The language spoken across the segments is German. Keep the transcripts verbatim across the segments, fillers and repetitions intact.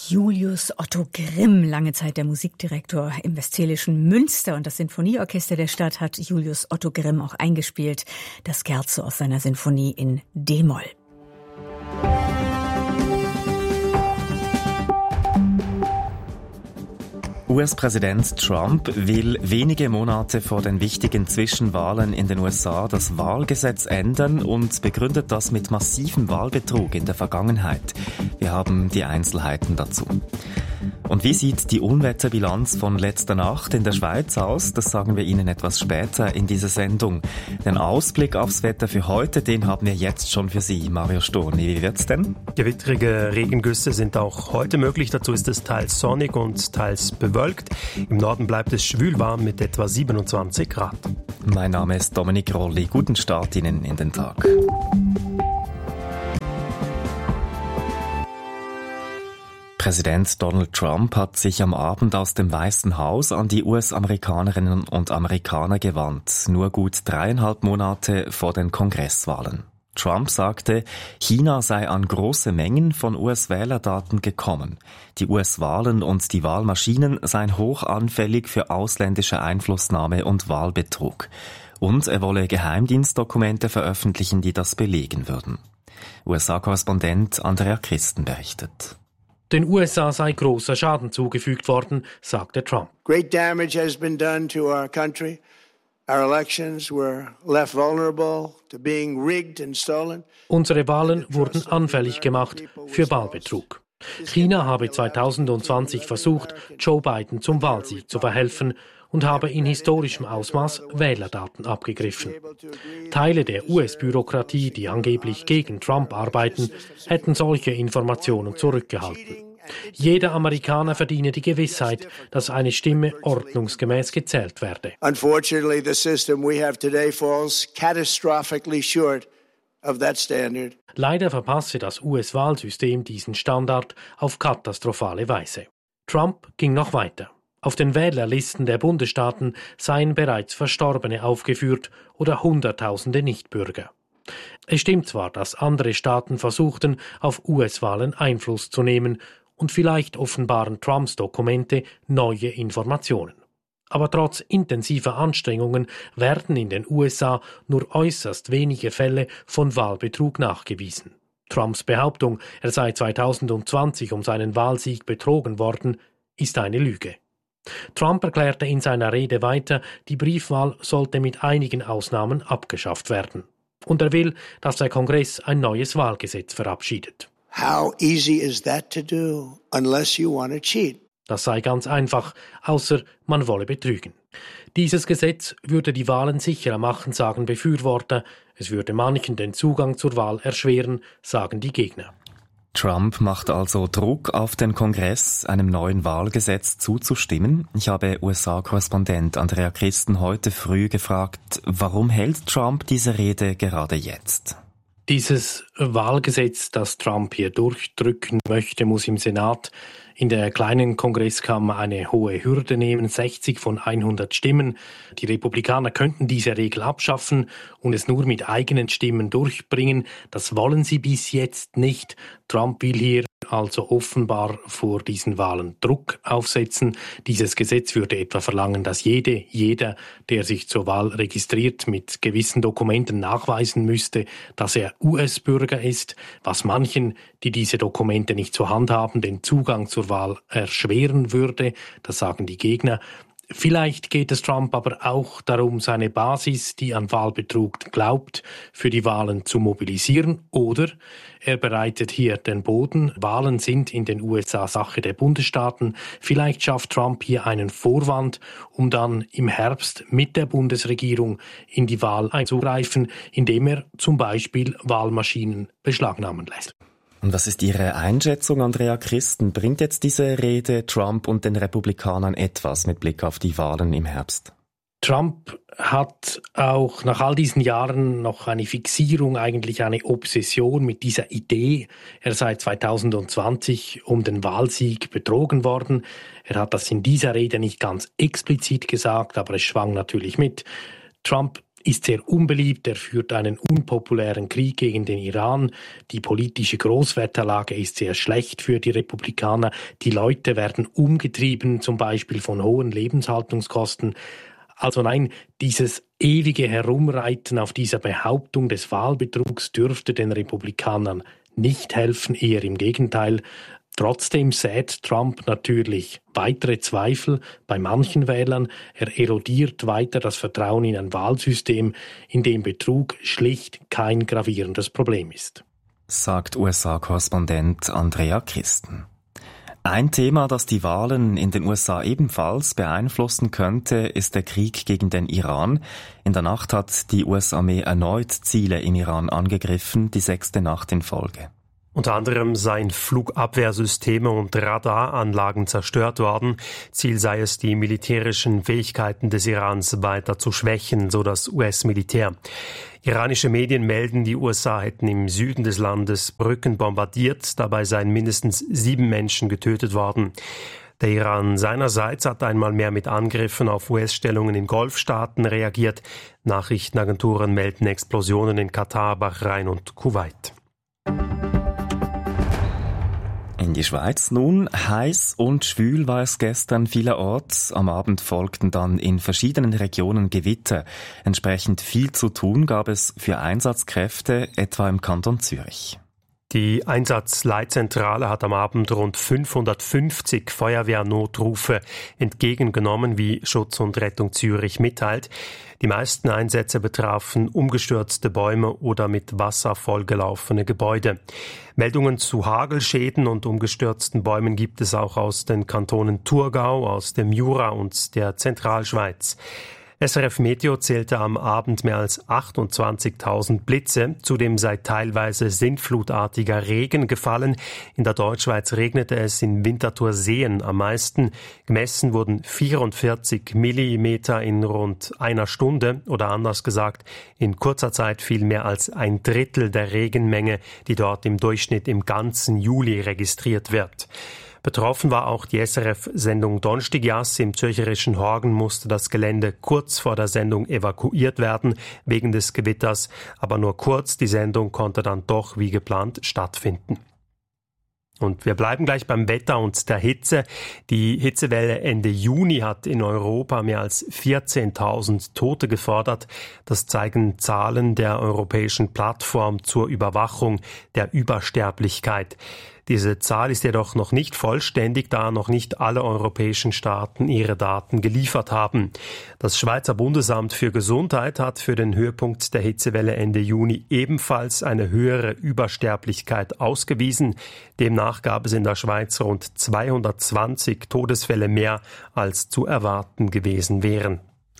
Julius Otto Grimm, lange Zeit der Musikdirektor im westfälischen Münster, und das Sinfonieorchester der Stadt hat Julius Otto Grimm auch eingespielt, das Scherzo aus seiner Sinfonie in D-Moll. U S-Präsident Trump will wenige Monate vor den wichtigen Zwischenwahlen in den U S A das Wahlgesetz ändern und begründet das mit massivem Wahlbetrug in der Vergangenheit. Wir haben die Einzelheiten dazu. Und wie sieht die Unwetterbilanz von letzter Nacht in der Schweiz aus? Das sagen wir Ihnen etwas später in dieser Sendung. Den Ausblick aufs Wetter für heute, den haben wir jetzt schon für Sie, Mario Storni. Wie wird's denn? Gewittrige Regengüsse sind auch heute möglich. Dazu ist es teils sonnig und teils bewölkt. Im Norden bleibt es schwülwarm mit etwa siebenundzwanzig Grad. Mein Name ist Dominik Rolli. Guten Start Ihnen in den Tag. Präsident Donald Trump hat sich am Abend aus dem Weißen Haus an die U S-Amerikanerinnen und Amerikaner gewandt, nur gut dreieinhalb Monate vor den Kongresswahlen. Trump sagte, China sei an große Mengen von U S-Wählerdaten gekommen. Die U S-Wahlen und die Wahlmaschinen seien hoch anfällig für ausländische Einflussnahme und Wahlbetrug. Und er wolle Geheimdienstdokumente veröffentlichen, die das belegen würden. U S A-Korrespondent Andrea Christen berichtet. Den U S A sei großer Schaden zugefügt worden, sagte Trump. Great damage has been done to our country. Our elections were left vulnerable to being rigged and stolen. Unsere Wahlen wurden anfällig gemacht für Wahlbetrug. China habe zweitausendzwanzig versucht, Joe Biden zum Wahlsieg zu verhelfen und habe in historischem Ausmaß Wählerdaten abgegriffen. Teile der U S-Bürokratie, die angeblich gegen Trump arbeiten, hätten solche Informationen zurückgehalten. Jeder Amerikaner verdiene die Gewissheit, dass eine Stimme ordnungsgemäß gezählt werde. Unfortunately, the system we have today falls catastrophically short of that standard. Leider verpasse das U S-Wahlsystem diesen Standard auf katastrophale Weise. Trump ging noch weiter. Auf den Wählerlisten der Bundesstaaten seien bereits Verstorbene aufgeführt oder Hunderttausende Nichtbürger. Es stimmt zwar, dass andere Staaten versuchten, auf U S-Wahlen Einfluss zu nehmen, und vielleicht offenbaren Trumps Dokumente neue Informationen. Aber trotz intensiver Anstrengungen werden in den U S A nur äußerst wenige Fälle von Wahlbetrug nachgewiesen. Trumps Behauptung, er sei zweitausendzwanzig um seinen Wahlsieg betrogen worden, ist eine Lüge. Trump erklärte in seiner Rede weiter, die Briefwahl sollte mit einigen Ausnahmen abgeschafft werden. Und er will, dass der Kongress ein neues Wahlgesetz verabschiedet. How easy is that to do, unless you want to cheat? Das sei ganz einfach, außer man wolle betrügen. Dieses Gesetz würde die Wahlen sicherer machen, sagen Befürworter. Es würde manchen den Zugang zur Wahl erschweren, sagen die Gegner. Trump macht also Druck auf den Kongress, einem neuen Wahlgesetz zuzustimmen. Ich habe U S A-Korrespondent Andrea Christen heute früh gefragt, warum hält Trump diese Rede gerade jetzt? Dieses Wahlgesetz, das Trump hier durchdrücken möchte, muss im Senat in der kleinen Kongresskammer eine hohe Hürde nehmen, sechzig von hundert Stimmen. Die Republikaner könnten diese Regel abschaffen und es nur mit eigenen Stimmen durchbringen. Das wollen sie bis jetzt nicht. Trump will hier also offenbar vor diesen Wahlen Druck aufsetzen. Dieses Gesetz würde etwa verlangen, dass jede, jeder, der sich zur Wahl registriert, mit gewissen Dokumenten nachweisen müsste, dass er U S-Bürger ist, was manchen, die diese Dokumente nicht zur Hand haben, den Zugang zur Wahl erschweren würde. Das sagen die Gegner. Vielleicht geht es Trump aber auch darum, seine Basis, die an Wahlbetrug glaubt, für die Wahlen zu mobilisieren. Oder er bereitet hier den Boden. Wahlen sind in den U S A Sache der Bundesstaaten. Vielleicht schafft Trump hier einen Vorwand, um dann im Herbst mit der Bundesregierung in die Wahl einzugreifen, indem er zum Beispiel Wahlmaschinen beschlagnahmen lässt. Und was ist Ihre Einschätzung, Andrea Christen? Bringt jetzt diese Rede Trump und den Republikanern etwas mit Blick auf die Wahlen im Herbst? Trump hat auch nach all diesen Jahren noch eine Fixierung, eigentlich eine Obsession mit dieser Idee. Er sei zweitausendzwanzig um den Wahlsieg betrogen worden. Er hat das in dieser Rede nicht ganz explizit gesagt, aber es schwang natürlich mit. Trump ist sehr unbeliebt, er führt einen unpopulären Krieg gegen den Iran, die politische Großwetterlage ist sehr schlecht für die Republikaner, die Leute werden umgetrieben, zum Beispiel von hohen Lebenshaltungskosten. Also nein, dieses ewige Herumreiten auf dieser Behauptung des Wahlbetrugs dürfte den Republikanern nicht helfen, eher im Gegenteil. Trotzdem sät Trump natürlich weitere Zweifel bei manchen Wählern. Er erodiert weiter das Vertrauen in ein Wahlsystem, in dem Betrug schlicht kein gravierendes Problem ist. Sagt U S A-Korrespondent Andrea Christen. Ein Thema, das die Wahlen in den U S A ebenfalls beeinflussen könnte, ist der Krieg gegen den Iran. In der Nacht hat die U S-Armee erneut Ziele im Iran angegriffen, die sechste Nacht in Folge. Unter anderem seien Flugabwehrsysteme und Radaranlagen zerstört worden. Ziel sei es, die militärischen Fähigkeiten des Irans weiter zu schwächen, so das U S-Militär. Iranische Medien melden, die U S A hätten im Süden des Landes Brücken bombardiert. Dabei seien mindestens sieben Menschen getötet worden. Der Iran seinerseits hat einmal mehr mit Angriffen auf U S-Stellungen in Golfstaaten reagiert. Nachrichtenagenturen melden Explosionen in Katar, Bahrain und Kuwait. In die Schweiz nun. Heiß und schwül war es gestern vielerorts. Am Abend folgten dann in verschiedenen Regionen Gewitter. Entsprechend viel zu tun gab es für Einsatzkräfte, etwa im Kanton Zürich. Die Einsatzleitzentrale hat am Abend rund fünfhundertfünfzig Feuerwehrnotrufe entgegengenommen, wie Schutz und Rettung Zürich mitteilt. Die meisten Einsätze betrafen umgestürzte Bäume oder mit Wasser vollgelaufene Gebäude. Meldungen zu Hagelschäden und umgestürzten Bäumen gibt es auch aus den Kantonen Thurgau, aus dem Jura und der Zentralschweiz. S R F Meteo zählte am Abend mehr als achtundzwanzigtausend Blitze. Zudem sei teilweise sintflutartiger Regen gefallen. In der Deutschschweiz regnete es in Winterthurseen am meisten. Gemessen wurden vierundvierzig Millimeter in rund einer Stunde. Oder anders gesagt, in kurzer Zeit fiel mehr als ein Drittel der Regenmenge, die dort im Durchschnitt im ganzen Juli registriert wird. Betroffen war auch die S R F-Sendung Donstigias. Im zürcherischen Horgen musste das Gelände kurz vor der Sendung evakuiert werden, wegen des Gewitters. Aber nur kurz, die Sendung konnte dann doch wie geplant stattfinden. Und wir bleiben gleich beim Wetter und der Hitze. Die Hitzewelle Ende Juni hat in Europa mehr als vierzehntausend Tote gefordert. Das zeigen Zahlen der Europäischen Plattform zur Überwachung der Übersterblichkeit. Diese Zahl ist jedoch noch nicht vollständig, da noch nicht alle europäischen Staaten ihre Daten geliefert haben. Das Schweizer Bundesamt für Gesundheit hat für den Höhepunkt der Hitzewelle Ende Juni ebenfalls eine höhere Übersterblichkeit ausgewiesen. Demnach gab es in der Schweiz rund zweihundertzwanzig Todesfälle mehr, als zu erwarten gewesen wären.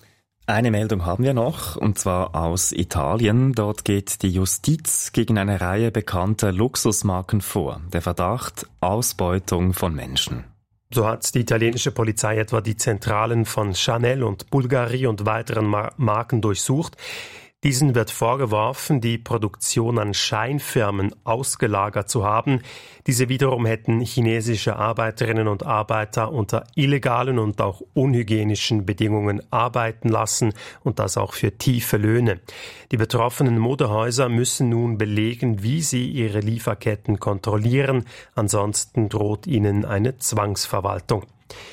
Eine Meldung haben wir noch, und zwar aus Italien. Dort geht die Justiz gegen eine Reihe bekannter Luxusmarken vor. Der Verdacht: Ausbeutung von Menschen. So hat die italienische Polizei etwa die Zentralen von Chanel und Bulgari und weiteren Mar- Marken durchsucht. Diesen wird vorgeworfen, die Produktion an Scheinfirmen ausgelagert zu haben. Diese wiederum hätten chinesische Arbeiterinnen und Arbeiter unter illegalen und auch unhygienischen Bedingungen arbeiten lassen, und das auch für tiefe Löhne. Die betroffenen Modehäuser müssen nun belegen, wie sie ihre Lieferketten kontrollieren. Ansonsten droht ihnen eine Zwangsverwaltung.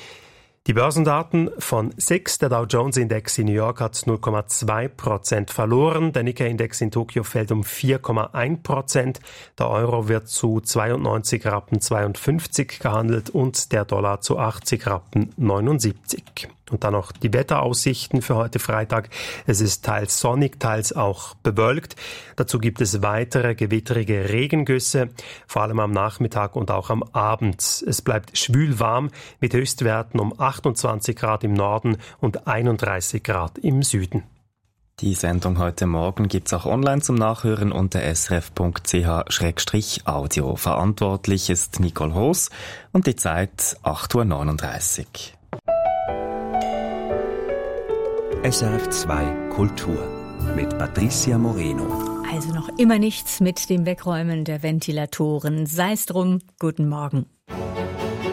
Die Börsendaten von S I X, der Dow Jones Index in New York, hat null Komma zwei Prozent verloren. Der Nikkei-Index in Tokio fällt um vier Komma eins Prozent. Der Euro wird zu zweiundneunzig Rappen zweiundfünfzig gehandelt und der Dollar zu achtzig Rappen neunundsiebzig. Und dann noch die Wetteraussichten für heute Freitag. Es ist teils sonnig, teils auch bewölkt. Dazu gibt es weitere gewitterige Regengüsse, vor allem am Nachmittag und auch am Abend. Es bleibt schwül warm mit Höchstwerten um achtundzwanzig Grad im Norden und einunddreißig Grad im Süden. Die Sendung heute Morgen gibt's auch online zum Nachhören unter s r f punkt c h schrägstrich audio. Verantwortlich ist Nicole Hoos und die Zeit acht Uhr neununddreißig. S R F zwei Kultur mit Patricia Moreno. Also noch immer nichts mit dem Wegräumen der Ventilatoren. Sei's drum, guten Morgen.